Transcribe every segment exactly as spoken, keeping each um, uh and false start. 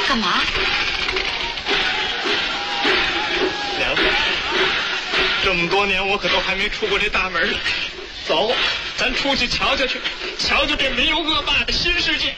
干嘛？ 娘子，这么多年我可都还没出过这大门来。走，咱出去瞧瞧去，瞧瞧这没有恶霸的新世界。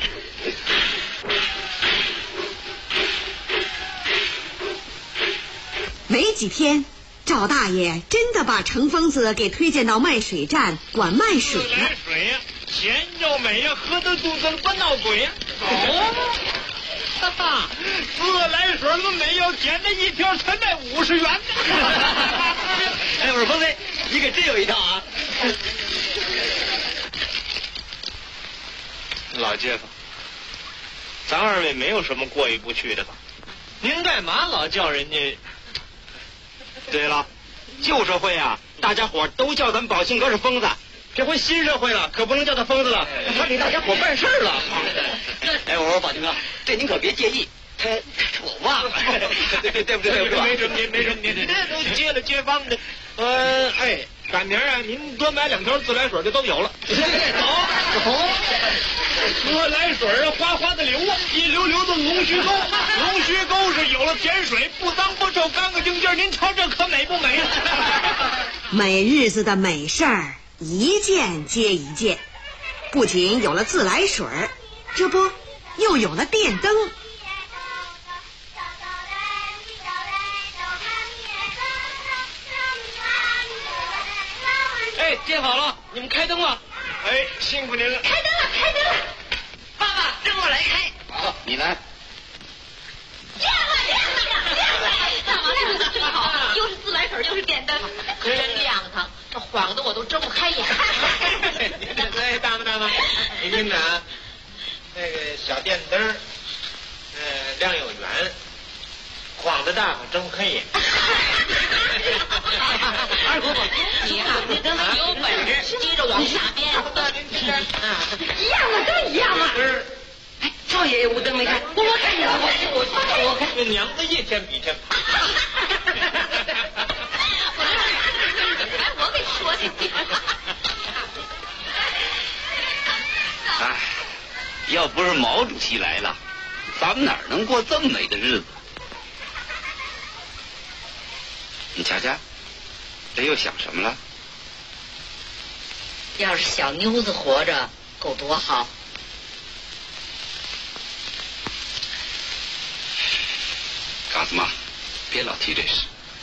没几天，赵大爷真的把程疯子给推荐到卖水站管卖水了。 自来水呀，鲜又美呀，喝的肚子不闹鬼呀。哦，哈哈，自来水那没有甜的一瓶才卖五十元呢。 哎，我说疯子，你可真有一套啊！ 老街坊，咱二位没有什么过意不去的吧？您干嘛老叫人家？ 对了，旧社会啊，大家伙都叫咱宝庆哥是疯子。这回新社会了，可不能叫他疯子了，他给大家伙办事儿了。哎，我说宝庆哥，这您可别介意，他我忘了，对对对不对？对不对？ 没什么，没没什么，您这都接了街坊的。呃，哎，赶明儿啊，您多买两条自来水就都有了。走走，自来水啊，哗哗的流啊，一流流的龙须沟，龙须沟是有了甜水，不脏不臭，干干净净。您瞧这可美不美？ 美日子的美事儿一件接一件，不仅有了自来水，这不又有了电灯。 哎，建好了，你们开灯了。 哎，辛苦您了。 开灯了，开灯了！ 爸爸，让我来开。好，你来。 亮了，亮了，亮了！大王亮的真好，又是自来水，又是电灯，可真亮堂，这晃得我都睁不开眼。 哎，大妈大妈，您听着啊，那个小电灯，呃，亮又圆，晃得大可睁不开眼。 二姑姑，你啊，你真是有本事，接着往下编。 一样嘛，都一样嘛。 是。 哎，少爷爷，我灯没开，我我看见了，我我我看。 这娘子一天比一天胖。 哎，我给说的。 哎，要不是毛主席来了，咱们哪能过这么美的日子？你瞧瞧，这又想什么了？ 要是小妞子活着，够多好。 嘎子妈，别老提这事。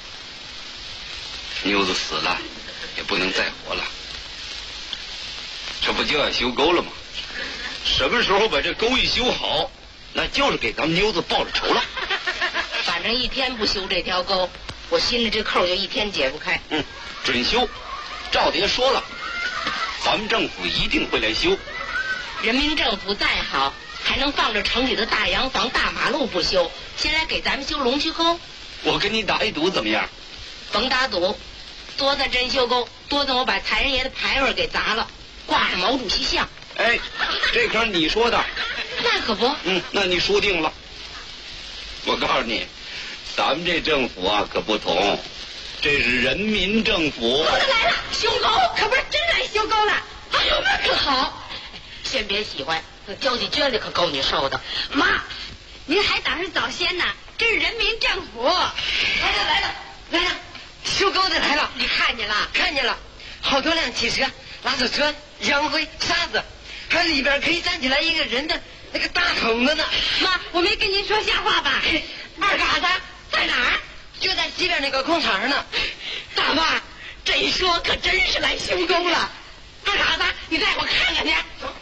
妞子死了，也不能再活了，这不就要修沟了吗？什么时候把这沟一修好，那就是给咱们妞子报了仇了。 反正一天不修这条沟，我心里这扣就一天解不开。 嗯，准修。赵爹说了，咱们政府一定会来修。 人民政府再好，还能放着城里的大洋房、大马路不修，先来给咱们修龙须沟。 我跟你打一赌怎么样？ 甭打赌，多咱真修沟，多咱我把财神爷的牌位给砸了，挂上毛主席像。 哎，这可是你说的。 那可不。 嗯，那你输定了。我告诉你，咱们这政府啊可不同，这是人民政府。 我来了，修沟可不是真来修沟了。哎呦，那可好。 先别喜欢，那交际圈里可够你受的。 妈，您还当是早先呢？这是人民政府。来了来了来了，修沟的来了。 你看见了？ 看见了，好多辆汽车、拉手车、洋灰、沙子，还里边可以站起来一个人的那个大桶子呢。妈，我没跟您说瞎话吧？二嘎子在哪儿？就在西边那个空场上呢。大妈，这一说可真是来修沟了。二嘎子，你带我看看去。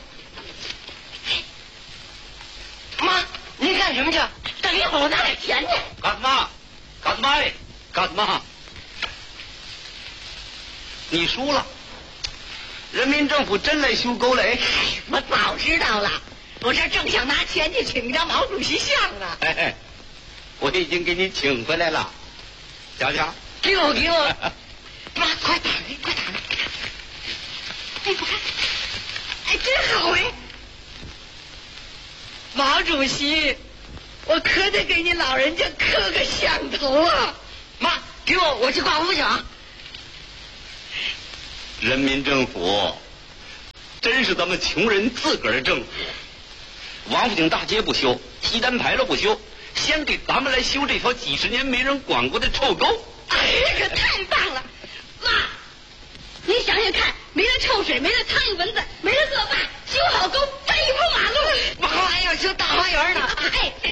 妈，您干什么去？等一会儿我拿点钱去。 嘎子妈，嘎子妈嘞，嘎子妈，你输了。人民政府真来修沟了。哎， 我早知道了，我这正想拿钱去请张毛主席像呢。 哎哎，我已经给你请回来了，瞧瞧。 给我给我，妈，快打开，快打开！哎，不看，哎，真好哎！毛主席，我可得给你老人家磕个响头啊！妈，给我，我去挂屋去啊！ 人民政府真是咱们穷人自个儿的政府。王府井大街不修，西单牌楼不修， 先给咱们来修这条几十年没人管过的臭沟。 哎，可太棒了！妈，你想想看，没了臭水，没了苍蝇蚊子，没了恶霸，修好沟，盖一铺马路， 我还要修大花园呢。 哎，